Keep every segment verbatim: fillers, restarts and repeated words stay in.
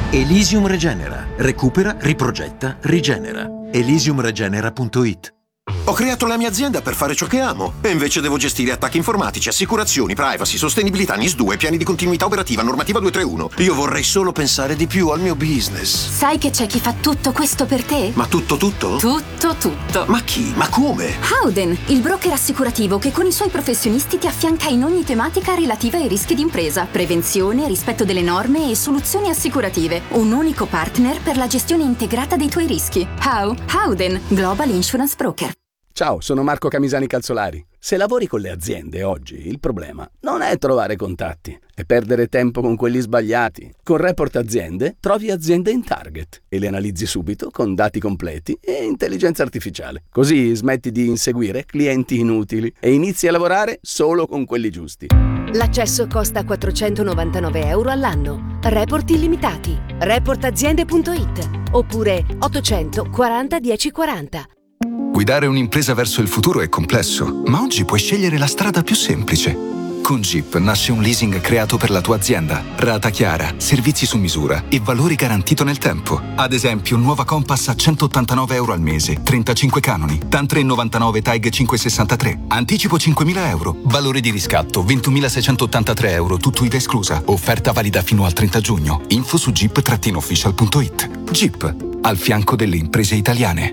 Elysium Regenera. Recupera, riprogetta, rigenera. elysium regenera punto it. Ho creato la mia azienda per fare ciò che amo e invece devo gestire attacchi informatici, assicurazioni, privacy, sostenibilità, N I S due, piani di continuità operativa, normativa duecentotrentuno. Io vorrei solo pensare di più al mio business. Sai che c'è chi fa tutto questo per te? Ma tutto tutto? Tutto tutto. Ma chi? Ma come? Howden, il broker assicurativo che con i suoi professionisti ti affianca in ogni tematica relativa ai rischi d'impresa, prevenzione, rispetto delle norme e soluzioni assicurative. Un unico partner per la gestione integrata dei tuoi rischi. How? Howden, Global Insurance Broker. Ciao, sono Marco Camisani Calzolari. Se lavori con le aziende oggi, il problema non è trovare contatti, è perdere tempo con quelli sbagliati. Con Report Aziende trovi aziende in target e le analizzi subito con dati completi e intelligenza artificiale. Così smetti di inseguire clienti inutili e inizi a lavorare solo con quelli giusti. L'accesso costa quattrocentonovantanove euro all'anno. Report illimitati. report aziende punto it oppure ottocento quaranta dieci quaranta. Guidare un'impresa verso il futuro è complesso, ma oggi puoi scegliere la strada più semplice. Con Jeep nasce un leasing creato per la tua azienda. Rata chiara, servizi su misura e valori garantito nel tempo. Ad esempio, nuova Compass a centottantanove euro al mese, trentacinque canoni, T A N tre virgola novantanove, T A I G cinquecentosessantatré. Anticipo cinquemila euro. Valore di riscatto ventunomilaseicentottantatré euro, tutto I V A esclusa. Offerta valida fino al trenta giugno. Info su jeep official punto it. Jeep, al fianco delle imprese italiane.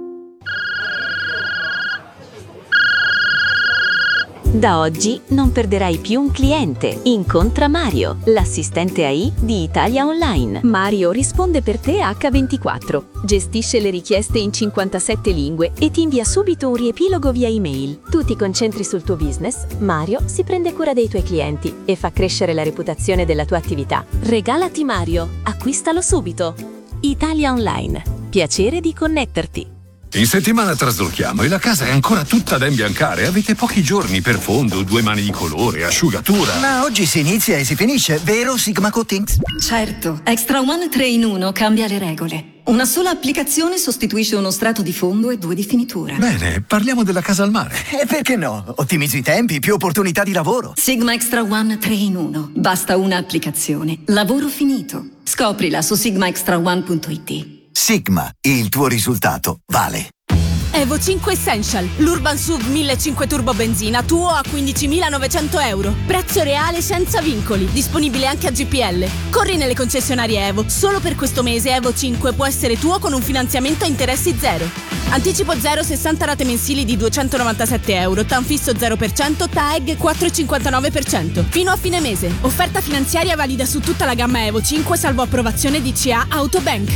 Da oggi non perderai più un cliente. Incontra Mario, l'assistente A I di Italia Online. Mario risponde per te acca ventiquattro, gestisce le richieste in cinquantasette lingue e ti invia subito un riepilogo via email. Tu ti concentri sul tuo business, Mario si prende cura dei tuoi clienti e fa crescere la reputazione della tua attività. Regalati Mario, acquistalo subito. Italia Online, piacere di connetterti. In settimana traslochiamo e la casa è ancora tutta da imbiancare. Avete pochi giorni per fondo, due mani di colore, asciugatura. Ma oggi si inizia e si finisce, vero Sigma Coatings? Certo, Extra One tre in uno cambia le regole. Una sola applicazione sostituisce uno strato di fondo e due di finitura. Bene, parliamo della casa al mare. E perché no? Ottimizzi i tempi, più opportunità di lavoro. Sigma Extra One tre in uno. Basta una applicazione. Lavoro finito. Scoprila su sigma extra one punto it. Sigma, il tuo risultato vale. Evo cinque Essential, l'Urban S U V millecinquecento turbo benzina tuo a quindicimilanovecento euro. Prezzo reale senza vincoli, disponibile anche a G P L. Corri nelle concessionarie Evo. Solo per questo mese Evo cinque può essere tuo con un finanziamento a interessi zero. Anticipo zero, sessanta rate mensili di duecentonovantasette euro, T A N fisso zero per cento, T A E G quattro virgola cinquantanove per cento. Fino a fine mese. Offerta finanziaria valida su tutta la gamma Evo cinque salvo approvazione D C A Autobank.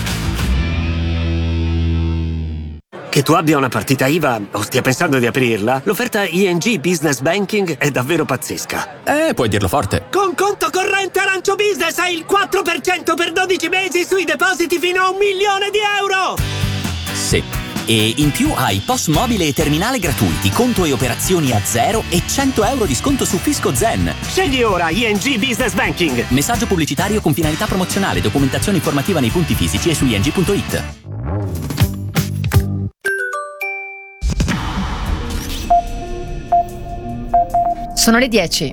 Che tu abbia una partita I V A o stia pensando di aprirla, l'offerta I N G Business Banking è davvero pazzesca. Eh, puoi dirlo forte. Con conto corrente Arancio Business hai il quattro per cento per dodici mesi sui depositi fino a un milione di euro! Sì. E in più hai P O S mobile e terminale gratuiti, conto e operazioni a zero e cento euro di sconto su Fisco Zen. Scegli ora I N G Business Banking. Messaggio pubblicitario con finalità promozionale, documentazione informativa nei punti fisici e su i n g punto it. Sono le dieci.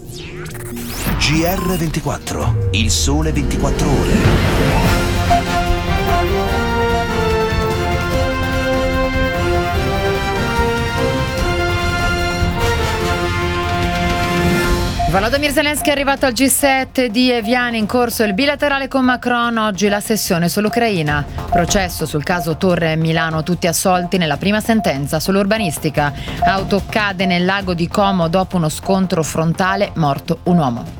G R ventiquattro, il sole ventiquattro ore. Volodymyr Zelensky è arrivato al G sette di Evian, in corso il bilaterale con Macron, oggi la sessione sull'Ucraina. Processo sul caso Torre Milano, tutti assolti nella prima sentenza sull'urbanistica. Auto cade nel lago di Como dopo uno scontro frontale, morto un uomo.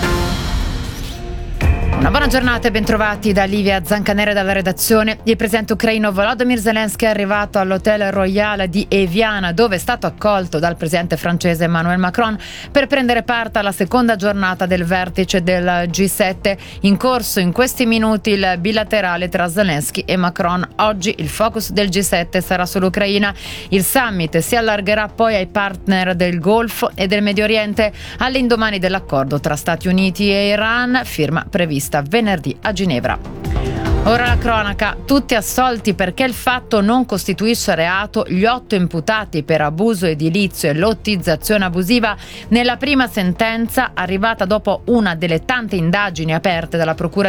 Una buona giornata e bentrovati da Livia Zancanera dalla redazione. Il presidente ucraino Volodymyr Zelensky è arrivato all'Hotel Royal di Evian, dove è stato accolto dal presidente francese Emmanuel Macron per prendere parte alla seconda giornata del vertice del G sette. In corso in questi minuti il bilaterale tra Zelensky e Macron. Oggi il focus del G sette sarà sull'Ucraina. Il summit si allargherà poi ai partner del Golfo e del Medio Oriente all'indomani dell'accordo tra Stati Uniti e Iran, firma prevista venerdì a Ginevra. Ora la cronaca, tutti assolti perché il fatto non costituisce reato, gli otto imputati per abuso edilizio e lottizzazione abusiva nella prima sentenza arrivata dopo una delle tante indagini aperte dalla Procura